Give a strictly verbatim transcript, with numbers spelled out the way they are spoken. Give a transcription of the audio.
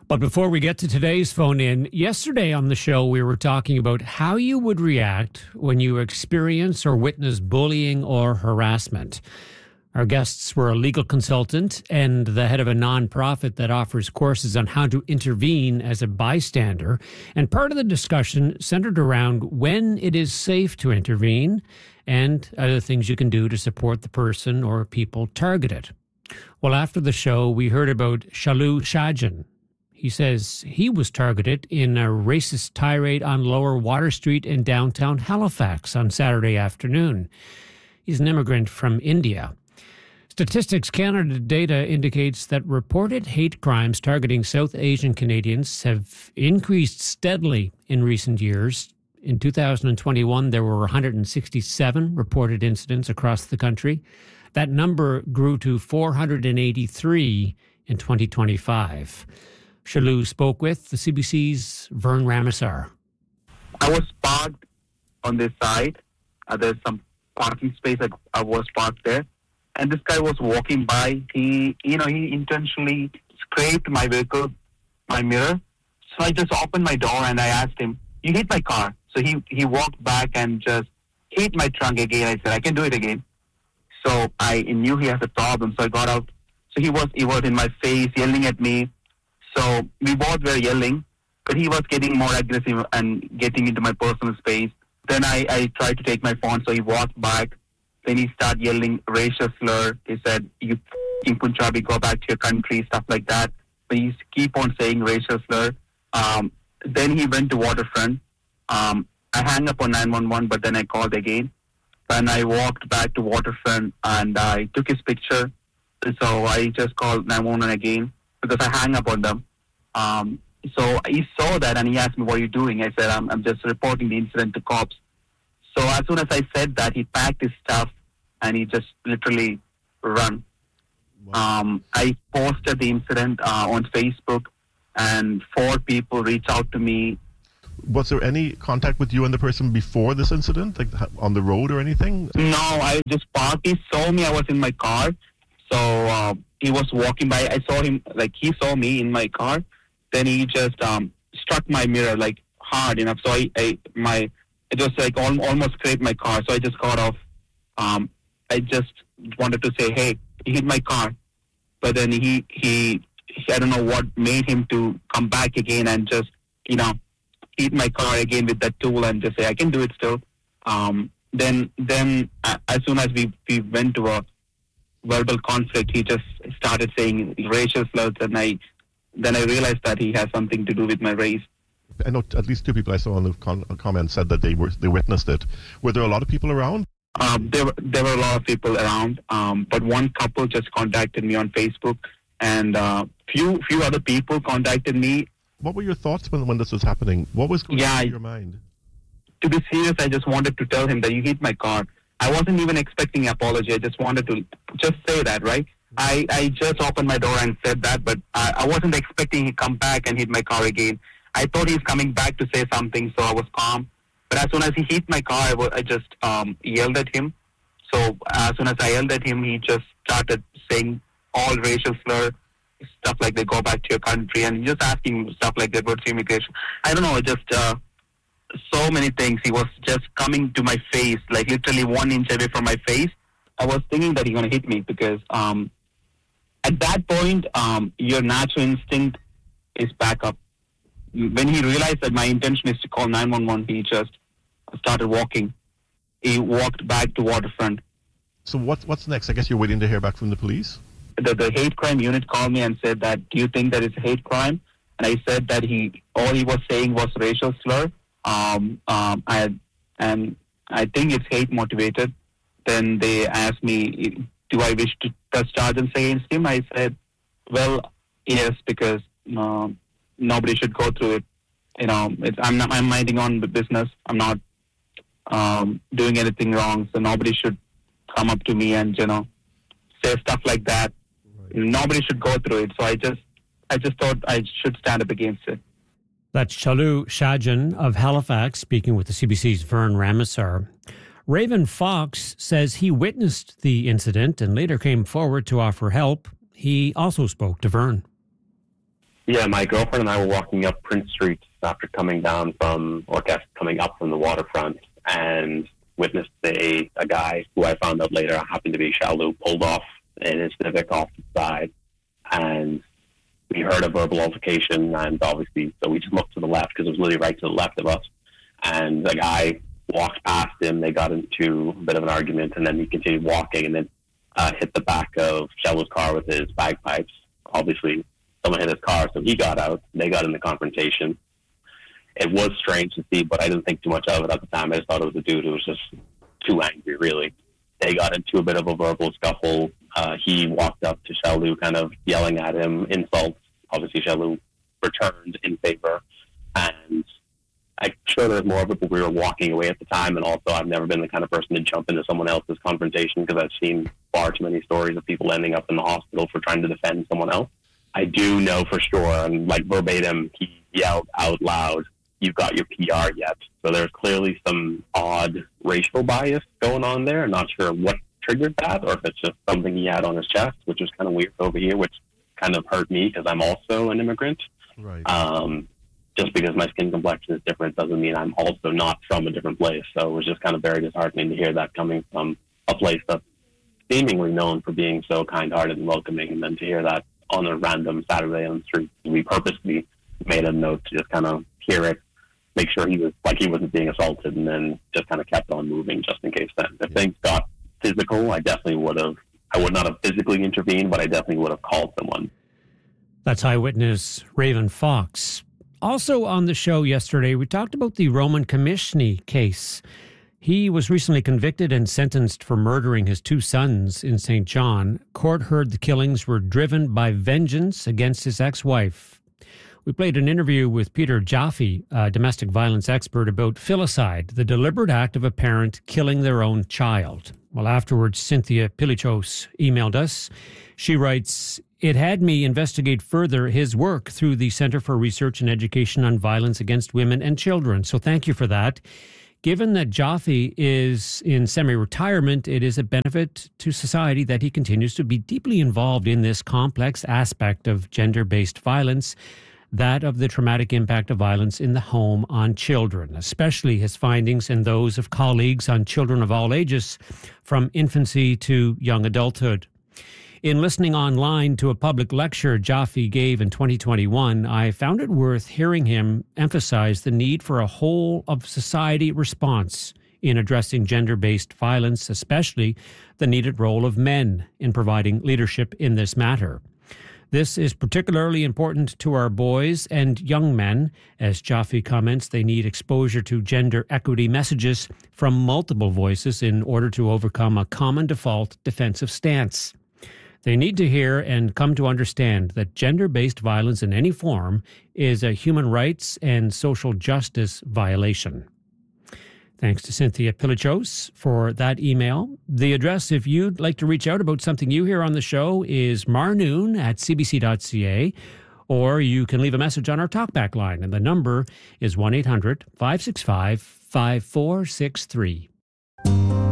But before we get to today's phone in, yesterday on the show, we were talking about how you would react when you experience or witness bullying or harassment. Our guests were a legal consultant and the head of a nonprofit that offers courses on how to intervene as a bystander. And part of the discussion centered around when it is safe to intervene and other things you can do to support the person or people targeted. Well, after the show, we heard about Shalu Shajan. He says he was targeted in a racist tirade on Lower Water Street in downtown Halifax on Saturday afternoon. He's an immigrant from India. Statistics Canada data indicates that reported hate crimes targeting South Asian Canadians have increased steadily in recent years. In two thousand twenty-one, there were one hundred sixty-seven reported incidents across the country. That number grew to four hundred eighty-three in twenty twenty-five. Shalu spoke with the C B C's Vern Ramasar. I was parked on this side. Uh, there's some parking space that I was parked there. And this guy was walking by. He, you know, he intentionally scraped my vehicle, my mirror. So I just opened my door and I asked him, "You hit my car." So he, he walked back and just hit my trunk again. I said, "I can do it again." So I knew he has a problem. So I got out. So he was, he was in my face, yelling at me. So we both were yelling, but he was getting more aggressive and getting into my personal space. Then I, I tried to take my phone. So he walked back. Then he started yelling racial slur. He said, "You f***ing Punjabi, go back to your country," stuff like that. But he keep on saying racial slur. Um, then he went to Waterfront. Um, I hung up on nine one one, but then I called again. And I walked back to Waterfront and I took his picture. So I just called nine one one again because I hung up on them. Um, so he saw that and he asked me, "What are you doing?" I said, I'm, I'm just reporting the incident to cops. So as soon as I said that, he packed his stuff and he just literally run. Wow. Um, I posted the incident uh, on Facebook and four people reached out to me. Was there any contact with you and the person before this incident, like on the road or anything? No, I just parked. He saw me. I was in my car. So uh, he was walking by. I saw him, like he saw me in my car. Then he just um, struck my mirror like hard enough. So I, I my... It was like al- almost scraped my car, so I just got off. Um, I just wanted to say, "Hey, he hit my car," but then he, he, he, I don't know what made him to come back again and just, you know, hit my car again with that tool and just say, "I can do it still." Um, then, then uh, as soon as we, we went to a verbal conflict, he just started saying racial slurs, and I, then I realized that he has something to do with my race. I know at least two people I saw on the con- comment said that they were they witnessed it. Were there a lot of people around? Um, there were there were a lot of people around, um, but one couple just contacted me on Facebook, and uh, few few other people contacted me. What were your thoughts when when this was happening? What was going yeah, through your mind? To be serious, I just wanted to tell him that you hit my car. I wasn't even expecting an apology. I just wanted to just say that, right? I, I just opened my door and said that, but I, I wasn't expecting he come back and hit my car again. I thought he's coming back to say something, so I was calm. But as soon as he hit my car, I, w- I just um, yelled at him. So as soon as I yelled at him, he just started saying all racial slur, stuff like they go back to your country, and just asking stuff like that, what's immigration? I don't know, just uh, so many things. He was just coming to my face, like literally one inch away from my face. I was thinking that he's going to hit me because um, at that point, um, your natural instinct is back up. When he realized that my intention is to call nine one one, he just started walking. He walked back to Waterfront. So what, what's next? I guess you're waiting to hear back from the police? The, the hate crime unit called me and said that, "Do you think that it's a hate crime?" And I said that he all he was saying was racial slur. Um, um, I, and I think it's hate motivated. Then they asked me, "Do I wish to press charges against him?" I said, "Well, yes, because um, nobody should go through it. You know, it's, I'm not. I'm minding on the business. I'm not um, doing anything wrong. So nobody should come up to me and you know say stuff like that. Right. Nobody should go through it. So I just, I just thought I should stand up against it." That's Shalu Shajan of Halifax speaking with the C B C's Vern Ramasar. Raven Fox says he witnessed the incident and later came forward to offer help. He also spoke to Vern. Yeah, my girlfriend and I were walking up Prince Street after coming down from, or guess coming up from the waterfront, and witnessed a, a guy who I found out later happened to be Shalu, pulled off in his Civic off the side, and we heard a verbal altercation, and obviously, so we just looked to the left because it was literally right to the left of us, and the guy walked past him. They got into a bit of an argument, and then he continued walking, and then uh, hit the back of Shalu's car with his bagpipes. Obviously, someone hit his car, so he got out. They got in the confrontation. It was strange to see, but I didn't think too much of it at the time. I just thought it was a dude who was just too angry, really. They got into a bit of a verbal scuffle. Uh, he walked up to Shalu, kind of yelling at him insults. Obviously, Shalu returned in favor, and I'm sure there was more of it, but we were walking away at the time, and also I've never been the kind of person to jump into someone else's confrontation because I've seen far too many stories of people ending up in the hospital for trying to defend someone else. I do know for sure, and like verbatim, he yelled out loud, "You've got your P R yet?" So there's clearly some odd racial bias going on there. I'm not sure what triggered that, or if it's just something he had on his chest, which was kind of weird over here, which kind of hurt me because I'm also an immigrant. Right. Um, just because my skin complexion is different doesn't mean I'm also not from a different place. So it was just kind of very disheartening to hear that coming from a place that's seemingly known for being so kind-hearted and welcoming, and then to hear that on a random Saturday on the street. We purposely made a note to just kind of hear it, make sure he was like he wasn't being assaulted, and then just kind of kept on moving just in case then. If Yeah. things got physical, I definitely would have, I would not have physically intervened, but I definitely would have called someone. That's eyewitness Raven Fox. Also on the show yesterday, we talked about the Roman Komishny case. He was recently convicted and sentenced for murdering his two sons in Saint John. Court heard the killings were driven by vengeance against his ex-wife. We played an interview with Peter Jaffe, a domestic violence expert, about filicide, the deliberate act of a parent killing their own child. Well, afterwards, Cynthia Pilichos emailed us. She writes, "It had me investigate further his work through the Center for Research and Education on Violence Against Women and Children. So thank you for that. Given that Jaffe is in semi-retirement, it is a benefit to society that he continues to be deeply involved in this complex aspect of gender-based violence, that of the traumatic impact of violence in the home on children, especially his findings and those of colleagues on children of all ages, from infancy to young adulthood. In listening online to a public lecture Jaffe gave in twenty twenty-one, I found it worth hearing him emphasize the need for a whole-of-society response in addressing gender-based violence, especially the needed role of men in providing leadership in this matter. This is particularly important to our boys and young men. As Jaffe comments, they need exposure to gender equity messages from multiple voices in order to overcome a common default defensive stance. They need to hear and come to understand that gender-based violence in any form is a human rights and social justice violation." Thanks to Cynthia Pilichos for that email. The address, if you'd like to reach out about something you hear on the show, is marnoon at c b c dot c a, or you can leave a message on our talkback line, and the number is one eight hundred five six five five four six three.